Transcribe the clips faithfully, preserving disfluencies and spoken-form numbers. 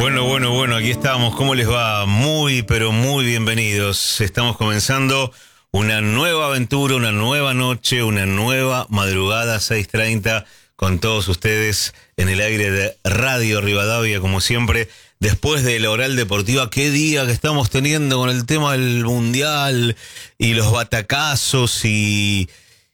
Bueno, bueno, bueno, aquí estamos. ¿Cómo les va? Muy, pero muy bienvenidos. Estamos comenzando una nueva aventura, una nueva noche, una nueva madrugada, seis treinta, con todos ustedes en el aire de Radio Rivadavia, como siempre. Después de la Oral Deportiva, qué día que estamos teniendo con el tema del Mundial y los batacazos y...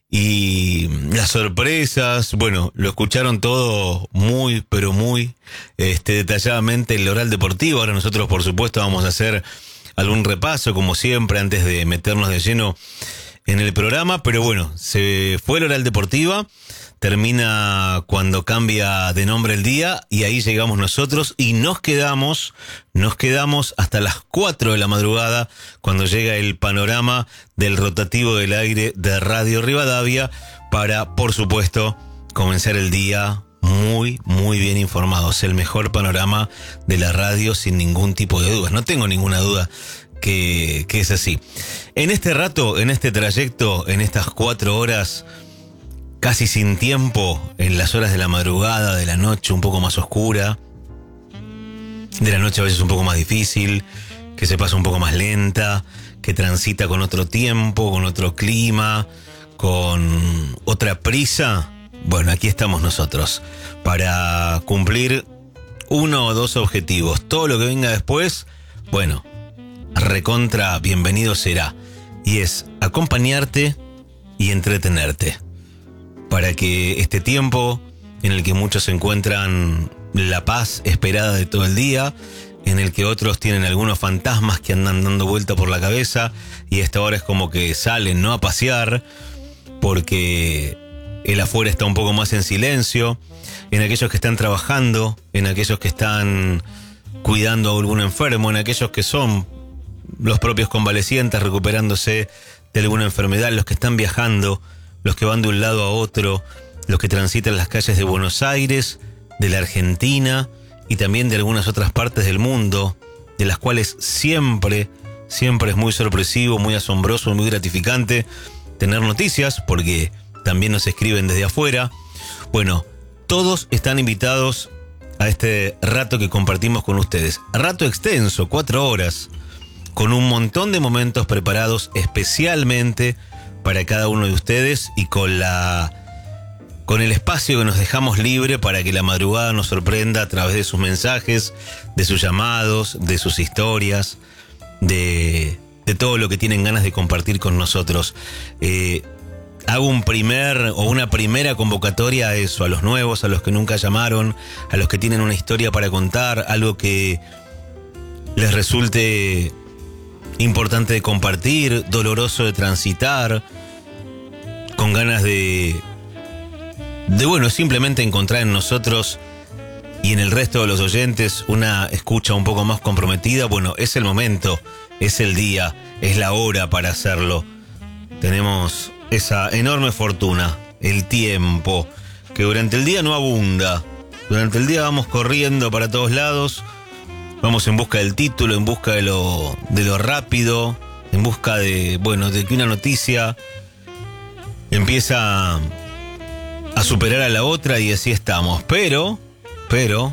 y las sorpresas. Bueno, lo escucharon todo muy, pero muy este, detalladamente en el Oral Deportivo. Ahora nosotros, por supuesto, vamos a hacer algún repaso, como siempre, antes de meternos de lleno en el programa. Pero bueno, se fue el Oral Deportiva, termina cuando cambia de nombre el día, y ahí llegamos nosotros y nos quedamos, nos quedamos hasta las cuatro de la madrugada, cuando llega el panorama del rotativo del aire de Radio Rivadavia, para, por supuesto, comenzar el día muy, muy bien informados. El mejor panorama de la radio, sin ningún tipo de dudas. No tengo ninguna duda que, que es así. En este rato, en este trayecto, en estas cuatro horas, casi sin tiempo, en las horas de la madrugada, de la noche un poco más oscura, de la noche a veces un poco más difícil, que se pasa un poco más lenta, que transita con otro tiempo, con otro clima, con otra prisa. Bueno, aquí estamos nosotros para cumplir uno o dos objetivos. Todo lo que venga después, bueno, recontra bienvenido será. Y es acompañarte y entretenerte, para que este tiempo en el que muchos encuentran la paz esperada de todo el día, en el que otros tienen algunos fantasmas que andan dando vuelta por la cabeza, y a esta hora es como que salen, ¿no?, a pasear, porque el afuera está un poco más en silencio, en aquellos que están trabajando, en aquellos que están cuidando a algún enfermo, en aquellos que son los propios convalecientes recuperándose de alguna enfermedad, los que están viajando, los que van de un lado a otro, los que transitan las calles de Buenos Aires, de la Argentina y también de algunas otras partes del mundo, de las cuales siempre, siempre es muy sorpresivo, muy asombroso, muy gratificante tener noticias, porque también nos escriben desde afuera. Bueno, todos están invitados a este rato que compartimos con ustedes. Rato extenso, cuatro horas, con un montón de momentos preparados especialmente para cada uno de ustedes, y con la con el espacio que nos dejamos libre para que la madrugada nos sorprenda a través de sus mensajes, de sus llamados, de sus historias, de, de todo lo que tienen ganas de compartir con nosotros. Eh, hago un primer o una primera convocatoria a eso, a los nuevos, a los que nunca llamaron, a los que tienen una historia para contar, algo que les resulte importante de compartir, doloroso de transitar, con ganas de, de bueno, simplemente encontrar en nosotros y en el resto de los oyentes una escucha un poco más comprometida. Bueno, es el momento, es el día, es la hora para hacerlo. Tenemos esa enorme fortuna, el tiempo, que durante el día no abunda. Durante el día vamos corriendo para todos lados, vamos en busca del título, en busca de lo, de lo rápido, en busca de, bueno, de que una noticia empieza a superar a la otra, y así estamos. Pero, pero,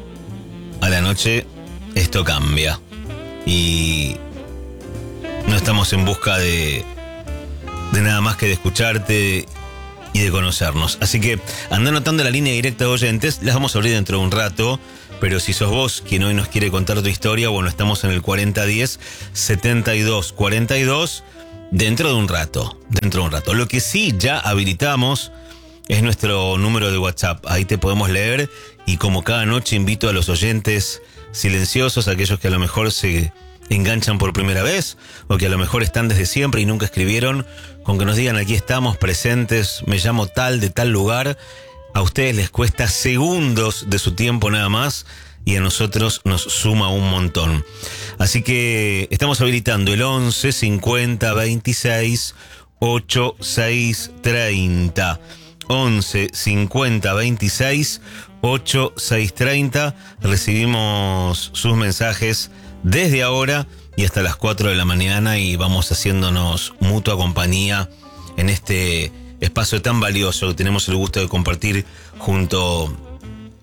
a la noche esto cambia. Y no estamos en busca de, de nada más que de escucharte y de conocernos. Así que anda anotando la línea directa de oyentes, las vamos a abrir dentro de un rato. Pero si sos vos quien hoy nos quiere contar tu historia, bueno, estamos en el cuarenta diez setenta y dos cuarenta y dos, dentro de un rato, dentro de un rato. Lo que sí ya habilitamos es nuestro número de WhatsApp. Ahí te podemos leer, y como cada noche invito a los oyentes silenciosos, aquellos que a lo mejor se enganchan por primera vez, o que a lo mejor están desde siempre y nunca escribieron, con que nos digan: aquí estamos presentes, me llamo tal, de tal lugar. A ustedes les cuesta segundos de su tiempo nada más, y a nosotros nos suma un montón. Así que estamos habilitando el once cincuenta veintiséis ochenta y seis treinta. once cincuenta veintiséis ochenta y seis treinta. Recibimos sus mensajes desde ahora y hasta las cuatro de la mañana, y vamos haciéndonos mutua compañía en este espacio tan valioso que tenemos el gusto de compartir junto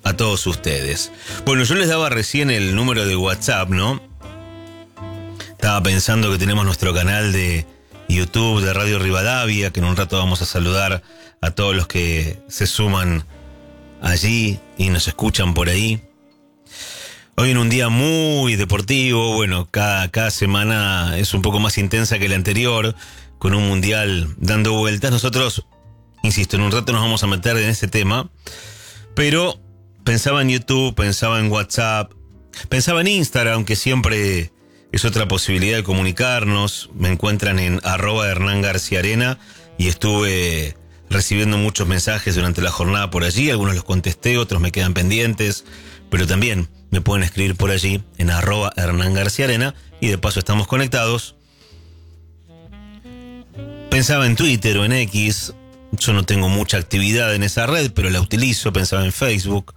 a todos ustedes. Bueno, yo les daba recién el número de WhatsApp, ¿no? Estaba pensando que tenemos nuestro canal de YouTube de Radio Rivadavia, que en un rato vamos a saludar a todos los que se suman allí y nos escuchan por ahí. Hoy en un día muy deportivo, bueno, cada, cada semana es un poco más intensa que la anterior, con un mundial dando vueltas. Nosotros, insisto, en un rato nos vamos a meter en ese tema, pero pensaba en YouTube, pensaba en WhatsApp, pensaba en Instagram, que siempre es otra posibilidad de comunicarnos. Me encuentran en arroba Hernán García Arena y estuve recibiendo muchos mensajes durante la jornada por allí. Algunos los contesté, otros me quedan pendientes, pero también me pueden escribir por allí en arroba Hernán García Arena y de paso estamos conectados. Pensaba en Twitter o en X. Yo no tengo mucha actividad en esa red, pero la utilizo. Pensaba en Facebook.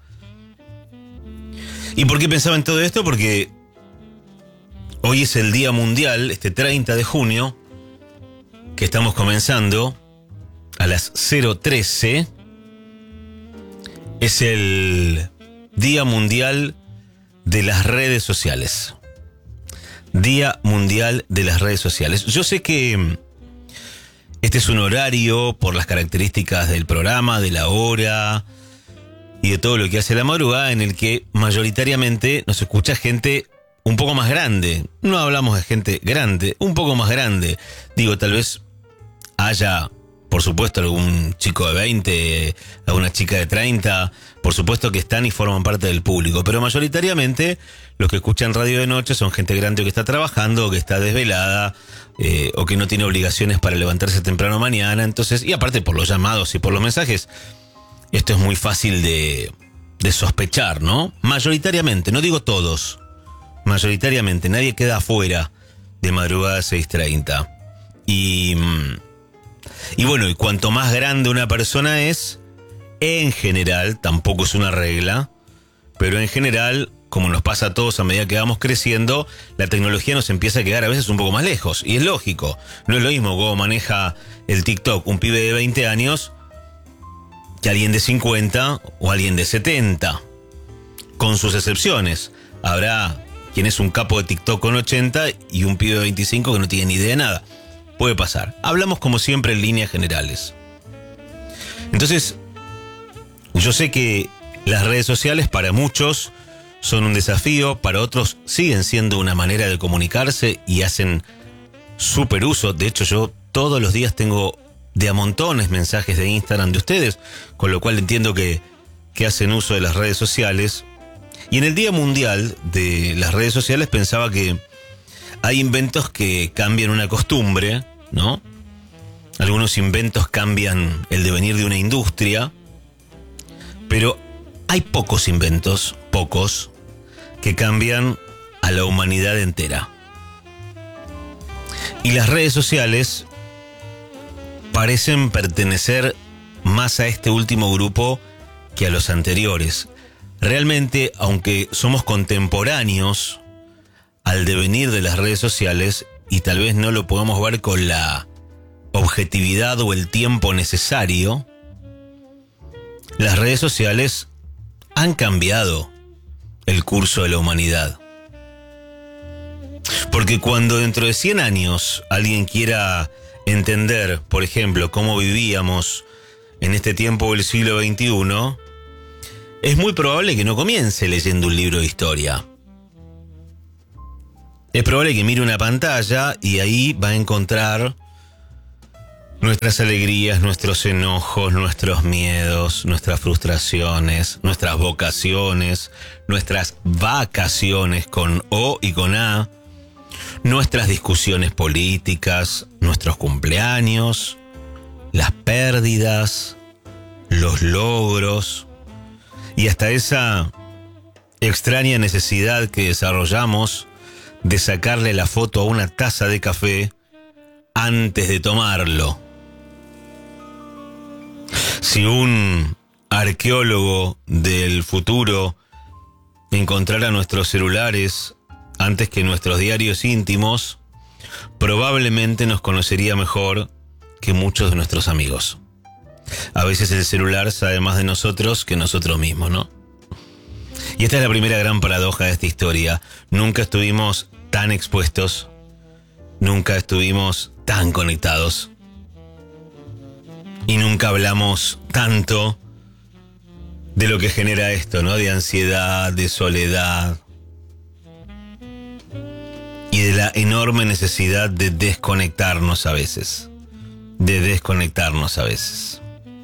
¿Y por qué pensaba en todo esto? Porque hoy es el Día Mundial, este treinta de junio, que estamos comenzando a las cero trece. Es el Día Mundial de las Redes Sociales. Día Mundial de las Redes Sociales. Yo sé que este es un horario, por las características del programa, de la hora y de todo lo que hace la madrugada, en el que mayoritariamente nos escucha gente un poco más grande. No hablamos de gente grande, un poco más grande. Digo, tal vez haya, por supuesto, algún chico de veinte, alguna chica de treinta, por supuesto que están y forman parte del público, pero mayoritariamente los que escuchan radio de noche son gente grande que está trabajando, o que está desvelada, eh, o que no tiene obligaciones para levantarse temprano mañana. Entonces, y aparte por los llamados y por los mensajes, esto es muy fácil de, de sospechar, ¿no? Mayoritariamente, no digo todos, mayoritariamente, nadie queda afuera de madrugada seis treinta. Y, y bueno, y cuanto más grande una persona es, en general, tampoco es una regla, pero en general, como nos pasa a todos a medida que vamos creciendo, la tecnología nos empieza a quedar a veces un poco más lejos. Y es lógico, no es lo mismo cómo maneja el TikTok un pibe de veinte años que alguien de cincuenta o alguien de setenta, con sus excepciones. Habrá quien es un capo de TikTok con ochenta y un pibe de veinticinco que no tiene ni idea de nada. Puede pasar. Hablamos como siempre en líneas generales. Entonces, yo sé que las redes sociales para muchos son un desafío, para otros siguen siendo una manera de comunicarse y hacen súper uso. De hecho, yo todos los días tengo de a montones mensajes de Instagram de ustedes, con lo cual entiendo que, que hacen uso de las redes sociales. Y en el Día Mundial de las Redes Sociales pensaba que hay inventos que cambian una costumbre, ¿no? Algunos inventos cambian el devenir de una industria, pero hay pocos inventos, pocos, que cambian a la humanidad entera. Y las redes sociales parecen pertenecer más a este último grupo que a los anteriores. Realmente, aunque somos contemporáneos al devenir de las redes sociales, y tal vez no lo podamos ver con la objetividad o el tiempo necesario, las redes sociales han cambiado el curso de la humanidad. Porque cuando dentro de cien años alguien quiera entender, por ejemplo, cómo vivíamos en este tiempo del siglo veintiuno, es muy probable que no comience leyendo un libro de historia. Es probable que mire una pantalla y ahí va a encontrar nuestras alegrías, nuestros enojos, nuestros miedos, nuestras frustraciones, nuestras vocaciones, nuestras vacaciones con O y con A, nuestras discusiones políticas, nuestros cumpleaños, las pérdidas, los logros y hasta esa extraña necesidad que desarrollamos de sacarle la foto a una taza de café antes de tomarlo. Si un arqueólogo del futuro encontrara nuestros celulares antes que nuestros diarios íntimos, probablemente nos conocería mejor que muchos de nuestros amigos. A veces el celular sabe más de nosotros que nosotros mismos, ¿no? Y esta es la primera gran paradoja de esta historia. Nunca estuvimos tan expuestos, nunca estuvimos tan conectados y nunca hablamos tanto de lo que genera esto, ¿no? De ansiedad, de soledad y de la enorme necesidad de desconectarnos a veces, de desconectarnos a veces.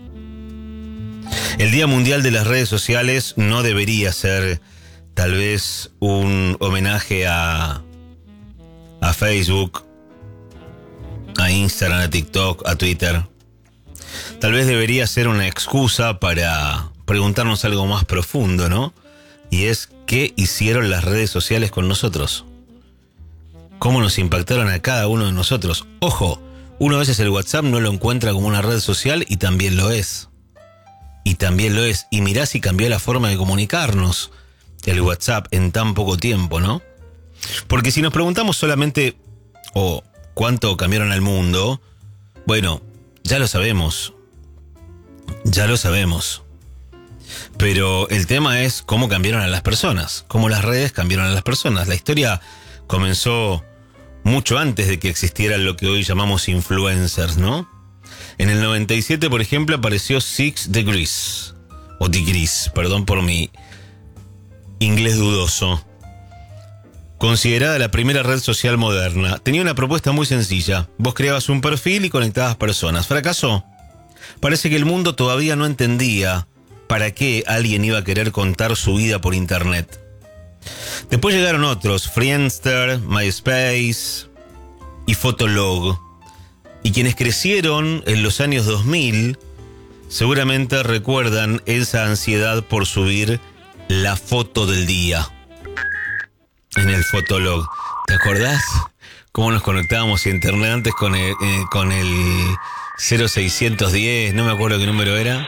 El Día Mundial de las Redes Sociales no debería ser tal vez un homenaje a, a Facebook, a Instagram, a TikTok, a Twitter. Tal vez debería ser una excusa para preguntarnos algo más profundo, ¿no? Y es, ¿qué hicieron las redes sociales con nosotros? ¿Cómo nos impactaron a cada uno de nosotros? Ojo, uno a veces el WhatsApp no lo encuentra como una red social y también lo es. Y también lo es. Y mirá si cambió la forma de comunicarnos el WhatsApp en tan poco tiempo, ¿no? Porque si nos preguntamos solamente, o oh, cuánto cambiaron al mundo, bueno, ya lo sabemos. Ya lo sabemos. Pero el tema es cómo cambiaron a las personas, cómo las redes cambiaron a las personas. La historia comenzó mucho antes de que existieran lo que hoy llamamos influencers, ¿no? En el noventa y siete, por ejemplo, apareció Six Degrees, o Degrees, perdón por mi inglés dudoso. Considerada la primera red social moderna, tenía una propuesta muy sencilla. Vos creabas un perfil y conectabas personas. ¿Fracasó? Parece que el mundo todavía no entendía para qué alguien iba a querer contar su vida por internet. Después llegaron otros, Friendster, MySpace y Fotolog. Y quienes crecieron en los años dos mil seguramente recuerdan esa ansiedad por subir la foto del día en el Fotolog. ¿Te acordás cómo nos conectábamos a internet antes con el, eh, con el cero seiscientos diez? No me acuerdo qué número era.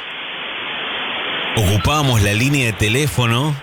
Ocupábamos la línea de teléfono.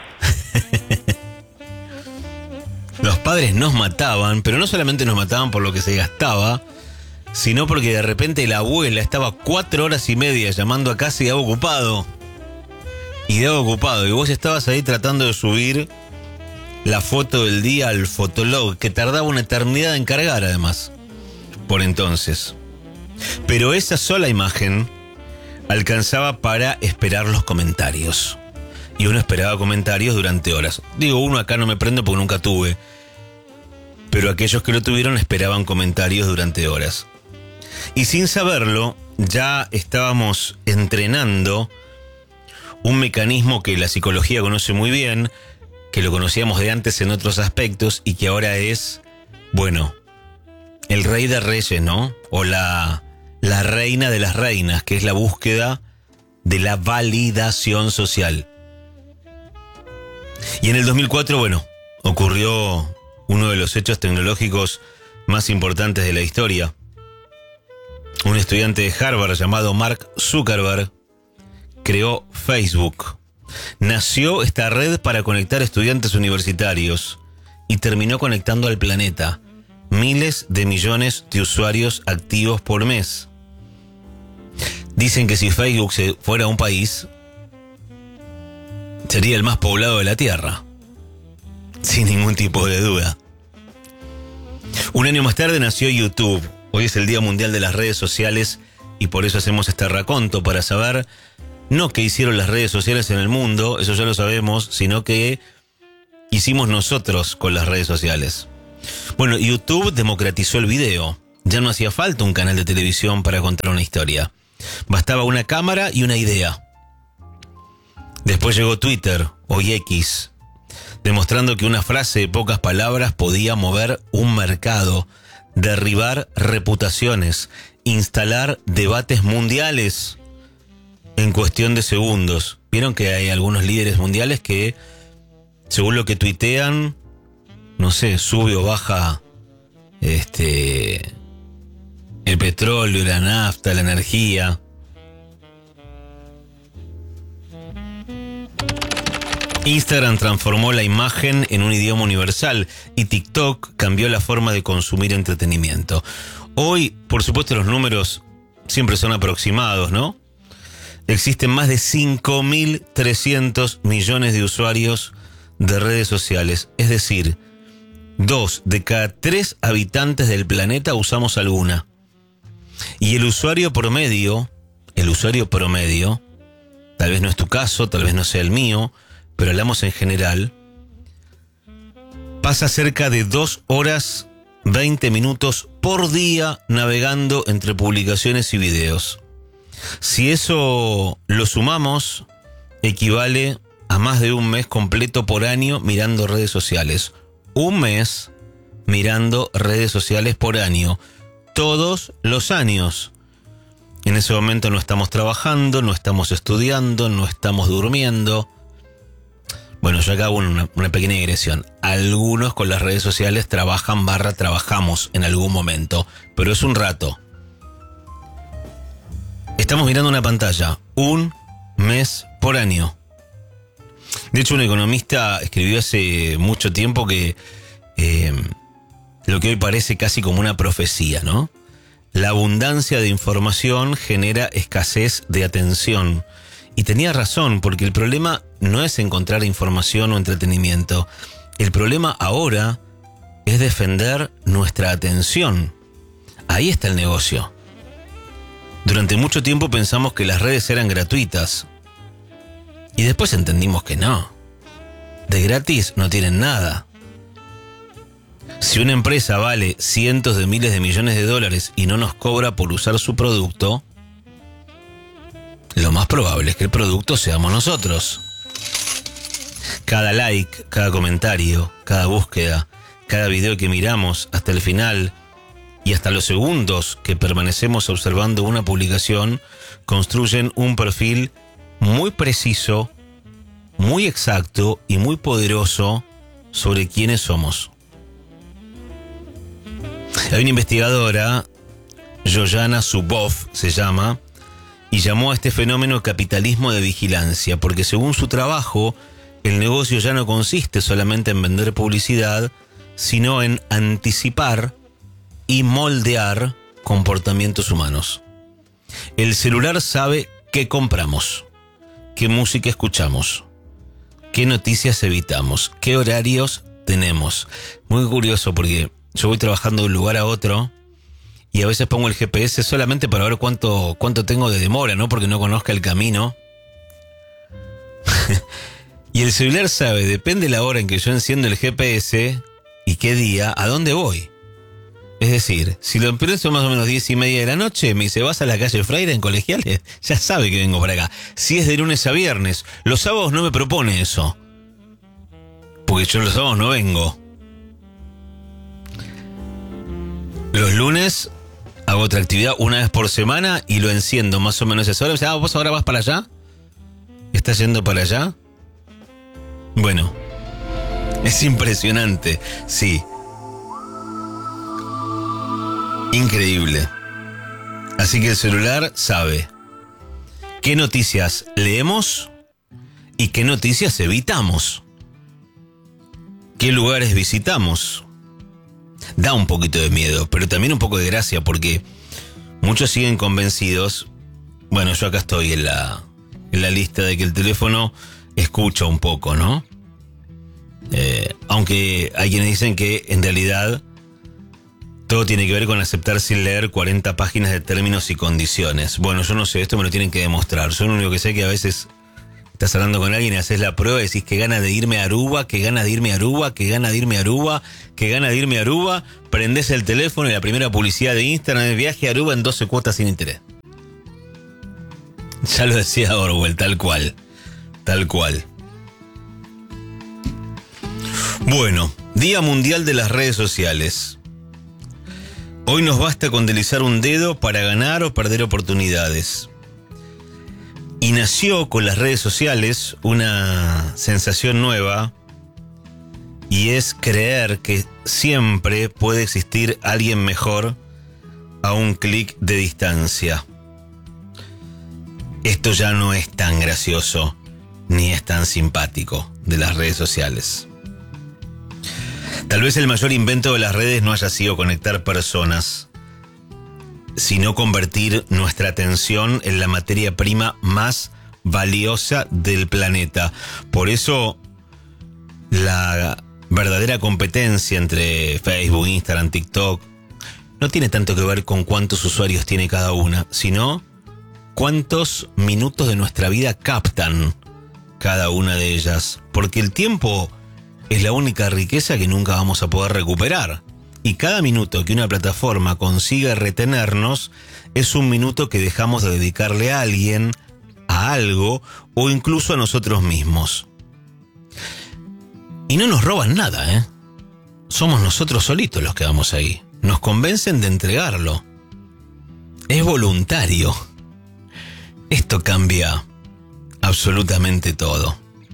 Los padres nos mataban, pero no solamente nos mataban por lo que se gastaba, sino porque de repente la abuela estaba cuatro horas y media llamando a casa y daba ocupado. Y daba ocupado. Y vos estabas ahí tratando de subir la foto del día al Fotolog, que tardaba una eternidad en cargar además, por entonces. Pero esa sola imagen alcanzaba para esperar los comentarios. Y uno esperaba comentarios durante horas. Digo, uno acá no me prendo porque nunca tuve. Pero aquellos que lo tuvieron esperaban comentarios durante horas. Y sin saberlo, ya estábamos entrenando un mecanismo que la psicología conoce muy bien, que lo conocíamos de antes en otros aspectos y que ahora es, bueno, el rey de reyes, ¿no? O la, la reina de las reinas, que es la búsqueda de la validación social. Y en el dos mil cuatro, bueno, ocurrió uno de los hechos tecnológicos más importantes de la historia. Un estudiante de Harvard llamado Mark Zuckerberg creó Facebook. Nació esta red para conectar estudiantes universitarios y terminó conectando al planeta. Miles de millones de usuarios activos por mes. Dicen que si Facebook fuera un país, sería el más poblado de la Tierra. Sin ningún tipo de duda. Un año más tarde nació YouTube. Hoy es el Día Mundial de las Redes Sociales y por eso hacemos este raconto, para saber no qué hicieron las redes sociales en el mundo, eso ya lo sabemos, sino qué hicimos nosotros con las redes sociales. Bueno, YouTube democratizó el video. Ya no hacía falta un canal de televisión para contar una historia. Bastaba una cámara y una idea. Después llegó Twitter, hoy X, demostrando que una frase de pocas palabras podía mover un mercado, derribar reputaciones, instalar debates mundiales en cuestión de segundos. Vieron que hay algunos líderes mundiales que, según lo que tuitean, no sé, sube o baja este el petróleo, la nafta, la energía. Instagram transformó la imagen en un idioma universal y TikTok cambió la forma de consumir entretenimiento. Hoy, por supuesto, los números siempre son aproximados, ¿no? existen más de cinco mil trescientos millones de usuarios de redes sociales. Es decir, dos de cada tres habitantes del planeta usamos alguna. Y el usuario promedio, el usuario promedio, tal vez no es tu caso, tal vez no sea el mío, pero hablamos en general, pasa cerca de dos horas veinte minutos por día navegando entre publicaciones y videos. Si eso lo sumamos, equivale a más de un mes completo por año mirando redes sociales. Un mes mirando redes sociales por año. Todos los años. En ese momento no estamos trabajando, no estamos estudiando, no estamos durmiendo. Bueno, yo acá hago una, una pequeña digresión. Algunos con las redes sociales trabajan barra trabajamos en algún momento, pero es un rato. Estamos mirando una pantalla, un mes por año. De hecho, un economista escribió hace mucho tiempo que eh, lo que hoy parece casi como una profecía, ¿no? La abundancia de información genera escasez de atención. Y tenía razón, porque el problema no es encontrar información o entretenimiento. El problema ahora es defender nuestra atención. Ahí está el negocio. Durante mucho tiempo pensamos que las redes eran gratuitas. Y después entendimos que no. De gratis no tienen nada. Si una empresa vale cientos de miles de millones de dólares y no nos cobra por usar su producto, lo más probable es que el producto seamos nosotros. Cada like, cada comentario, cada búsqueda, cada video que miramos hasta el final y hasta los segundos que permanecemos observando una publicación construyen un perfil muy preciso, muy exacto y muy poderoso sobre quiénes somos. Hay una investigadora, Joanna Zuboff se llama, y llamó a este fenómeno capitalismo de vigilancia, porque según su trabajo, el negocio ya no consiste solamente en vender publicidad, sino en anticipar y moldear comportamientos humanos. El celular sabe qué compramos, qué música escuchamos, qué noticias evitamos, qué horarios tenemos. Muy curioso porque yo voy trabajando de un lugar a otro y a veces pongo el G P S solamente para ver cuánto, cuánto tengo de demora, ¿no? Porque no conozca el camino. Y el celular sabe, depende de la hora en que yo enciendo el G P S y qué día, a dónde voy. Es decir, si lo empiezo más o menos diez y media de la noche, me dice, ¿vas a la calle Freire en Colegiales? Ya sabe que vengo para acá. Si es de lunes a viernes, los sábados no me propone eso. Porque yo los sábados no vengo. Los lunes hago otra actividad una vez por semana y lo enciendo más o menos a esa hora. O sea, ah, ¿vos ahora vas para allá? ¿Estás yendo para allá? Bueno, es impresionante, sí. Increíble. Así que el celular sabe qué noticias leemos y qué noticias evitamos. ¿Qué lugares visitamos? Da un poquito de miedo, pero también un poco de gracia, porque muchos siguen convencidos. Bueno, yo acá estoy en la, en la lista de que el teléfono escucha un poco, ¿no? Eh, aunque hay quienes dicen que en realidad todo tiene que ver con aceptar sin leer cuarenta páginas de términos y condiciones. Bueno, yo no sé, esto me lo tienen que demostrar. Yo lo único que sé es que a veces estás hablando con alguien y haces la prueba y decís que gana de irme a Aruba, que gana de irme a Aruba, que gana de irme a Aruba, que gana de irme a Aruba, prendés el teléfono y la primera publicidad de Instagram es viaje a Aruba en doce cuotas sin interés. Ya lo decía Orwell, tal cual, tal cual. Bueno, Día Mundial de las Redes Sociales. Hoy nos basta con deslizar un dedo para ganar o perder oportunidades. Y nació con las redes sociales una sensación nueva, y es creer que siempre puede existir alguien mejor a un clic de distancia. Esto ya no es tan gracioso ni es tan simpático de las redes sociales. Tal vez el mayor invento de las redes no haya sido conectar personas, sino convertir nuestra atención en la materia prima más valiosa del planeta. Por eso la verdadera competencia entre Facebook, Instagram, TikTok no tiene tanto que ver con cuántos usuarios tiene cada una, sino cuántos minutos de nuestra vida captan cada una de ellas. Porque el tiempo es la única riqueza que nunca vamos a poder recuperar. Y cada minuto que una plataforma consiga retenernos es un minuto que dejamos de dedicarle a alguien, a algo o incluso a nosotros mismos. Y no nos roban nada, ¿eh? Somos nosotros solitos los que vamos ahí. Nos convencen de entregarlo. Es voluntario. Esto cambia absolutamente todo.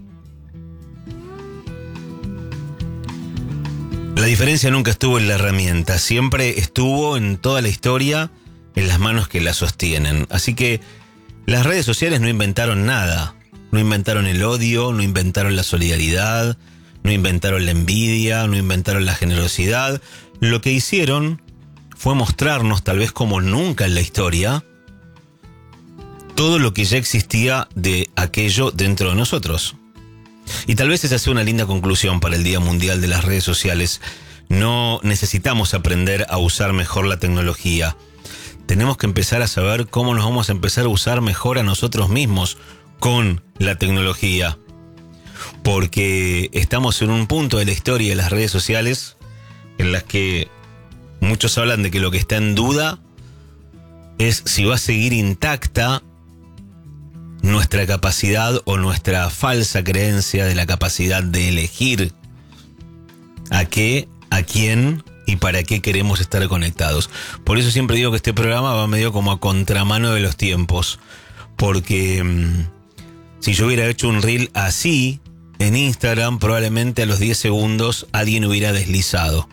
La diferencia nunca estuvo en la herramienta, siempre estuvo en toda la historia en las manos que la sostienen. Así que las redes sociales no inventaron nada, no inventaron el odio, no inventaron la solidaridad, no inventaron la envidia, no inventaron la generosidad. Lo que hicieron fue mostrarnos, tal vez como nunca en la historia, todo lo que ya existía de aquello dentro de nosotros. Y tal vez esa sea una linda conclusión para el Día Mundial de las Redes Sociales. No necesitamos aprender a usar mejor la tecnología. Tenemos que empezar a saber cómo nos vamos a empezar a usar mejor a nosotros mismos con la tecnología. Porque estamos en un punto de la historia de las redes sociales en las que muchos hablan de que lo que está en duda es si va a seguir intacta nuestra capacidad o nuestra falsa creencia de la capacidad de elegir a qué, a quién y para qué queremos estar conectados. Por eso siempre digo que este programa va medio como a contramano de los tiempos, porque mmm, si yo hubiera hecho un reel así en Instagram, probablemente a los diez segundos alguien hubiera deslizado.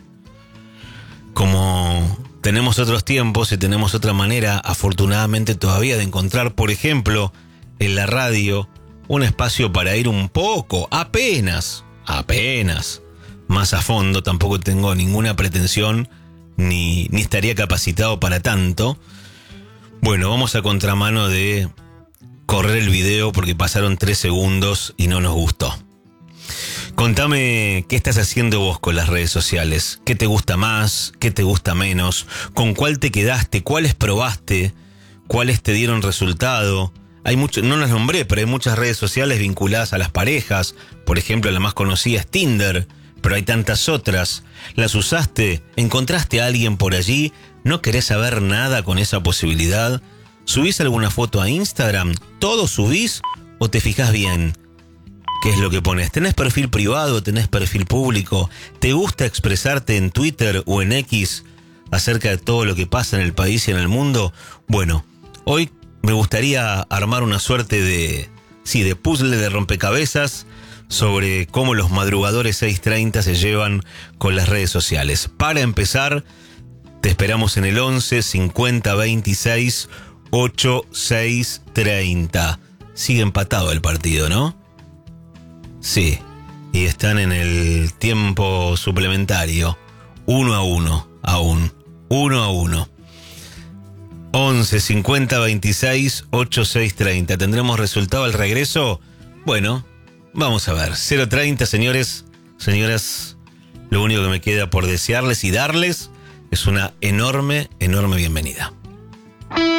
Como tenemos otros tiempos y tenemos otra manera, afortunadamente todavía, de encontrar, por ejemplo, en la radio, un espacio para ir un poco, apenas, apenas, más a fondo. Tampoco tengo ninguna pretensión, ni, ni estaría capacitado para tanto. Bueno, vamos a contramano de correr el video porque pasaron tres segundos y no nos gustó. Contame qué estás haciendo vos con las redes sociales. ¿Qué te gusta más? ¿Qué te gusta menos? ¿Con cuál te quedaste? ¿Cuáles probaste? ¿Cuáles te dieron resultado? Hay mucho, no las nombré, pero hay muchas redes sociales vinculadas a las parejas. Por ejemplo, la más conocida es Tinder, pero hay tantas otras. ¿Las usaste? ¿Encontraste a alguien por allí? ¿No querés saber nada con esa posibilidad? ¿Subís alguna foto a Instagram? ¿Todo subís o te fijás bien? ¿Qué es lo que pones? ¿Tenés perfil privado? ¿Tenés perfil público? ¿Te gusta expresarte en Twitter o en X acerca de todo lo que pasa en el país y en el mundo? Bueno, hoy me gustaría armar una suerte de, sí, de puzzle de rompecabezas sobre cómo los madrugadores seis treinta se llevan con las redes sociales. Para empezar, te esperamos en el once cincuenta veintiséis ochenta y seis treinta. Sigue empatado el partido, ¿no? Sí, y están en el tiempo suplementario. Uno a uno, aún. Uno a uno. once cincuenta veintiséis ochenta y seis treinta. ¿Tendremos resultado al regreso? Bueno, vamos a ver. cero treinta, señores, señoras. Lo único que me queda por desearles y darles es una enorme, enorme bienvenida.